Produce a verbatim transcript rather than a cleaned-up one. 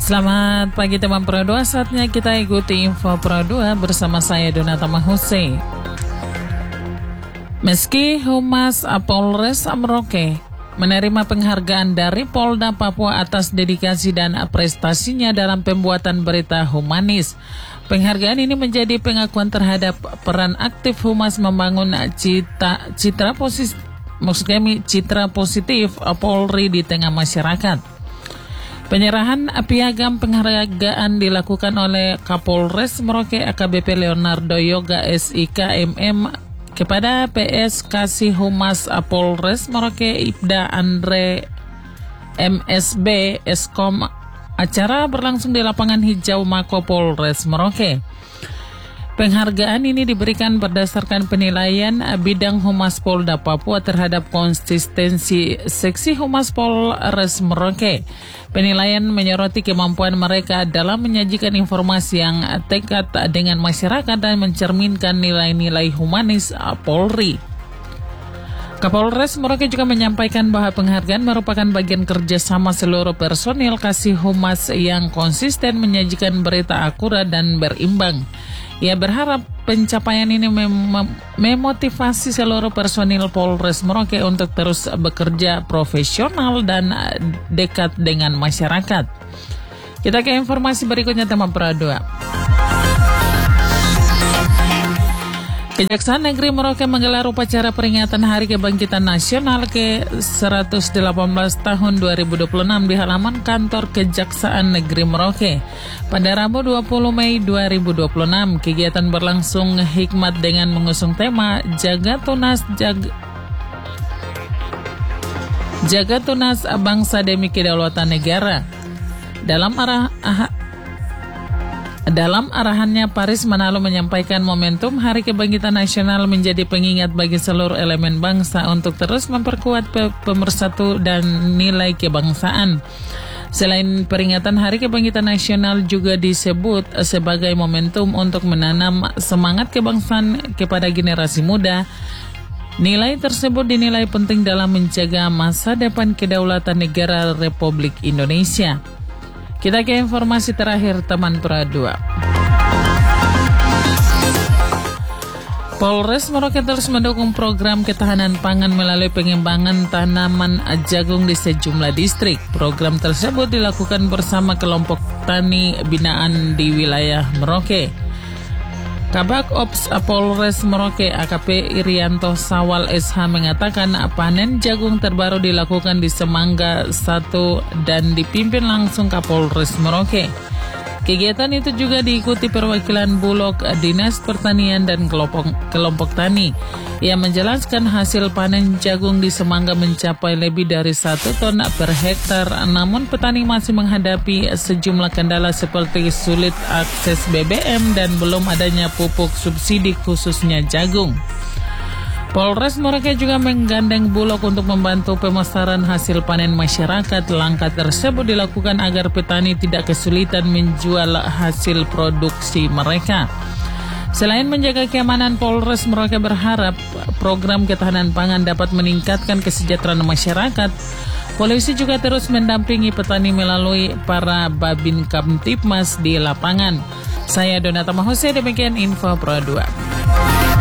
Selamat pagi teman Pro dua, saatnya kita ikuti info Pro dua bersama saya Donata Mahuse. Meski Humas Polres Merauke menerima penghargaan dari Polda Papua atas dedikasi dan prestasinya dalam pembuatan berita humanis, penghargaan ini menjadi pengakuan terhadap peran aktif Humas membangun cita, citra positif, maksud kami citra positif Polri di tengah masyarakat. Penyerahan piagam penghargaan dilakukan oleh Kapolres Merauke A K B P Leonardo Yoga S I K M M kepada P S Kasih Humas Polres Merauke Ibda Andre M S B Eskom. Acara berlangsung di lapangan hijau Mako Polres Merauke. Penghargaan ini diberikan berdasarkan penilaian bidang Humas Polda Papua terhadap konsistensi seksi Humas Polres Merauke. Penilaian menyoroti kemampuan mereka dalam menyajikan informasi yang dekat dengan masyarakat dan mencerminkan nilai-nilai humanis Polri. Kapolres Merauke juga menyampaikan bahwa penghargaan merupakan bagian kerjasama seluruh personil Kasih Humas yang konsisten menyajikan berita akurat dan berimbang. Ia berharap pencapaian ini mem- memotivasi seluruh personil Polres Merauke untuk terus bekerja profesional dan dekat dengan masyarakat. Kita ke informasi berikutnya teman Pro dua. Kejaksaan Negeri Merauke menggelar upacara peringatan Hari Kebangkitan Nasional ke seratus delapan belas tahun dua ribu dua puluh enam di halaman kantor Kejaksaan Negeri Merauke. Pada Rabu dua puluh Mei dua ribu dua puluh enam, kegiatan berlangsung hikmat dengan mengusung tema Jaga Tunas Jaga, Jaga Tunas Bangsa Demi Kedaulatan Negara. Dalam arah ah, Dalam arahannya, Paris Manalo menyampaikan momentum Hari Kebangkitan Nasional menjadi pengingat bagi seluruh elemen bangsa untuk terus memperkuat pe- pemersatu dan nilai kebangsaan. Selain peringatan Hari Kebangkitan Nasional juga disebut sebagai momentum untuk menanam semangat kebangsaan kepada generasi muda. Nilai tersebut dinilai penting dalam menjaga masa depan kedaulatan negara Republik Indonesia. Kita ke informasi terakhir teman Pro dua. Polres Merauke terus mendukung program ketahanan pangan melalui pengembangan tanaman jagung di sejumlah distrik. Program tersebut dilakukan bersama kelompok tani binaan di wilayah Merauke. Kabak Ops Polres Merauke A K P Irianto Sawal S H mengatakan panen jagung terbaru dilakukan di Semangga satu dan dipimpin langsung Kapolres Merauke. Kegiatan itu juga diikuti perwakilan Bulog, Dinas Pertanian dan kelompok, kelompok tani. Ia menjelaskan hasil panen jagung di Semangga mencapai lebih dari satu ton per hektar, namun petani masih menghadapi sejumlah kendala seperti sulit akses B B M dan belum adanya pupuk subsidi khususnya jagung. Polres Merauke juga menggandeng Bulog untuk membantu pemasaran hasil panen masyarakat. Langkah tersebut dilakukan agar petani tidak kesulitan menjual hasil produksi mereka. Selain menjaga keamanan, Polres Merauke berharap program ketahanan pangan dapat meningkatkan kesejahteraan masyarakat. Polisi juga terus mendampingi petani melalui para Babin Kamtipmas di lapangan. Saya Donata Mahuse, demikian info Pro dua.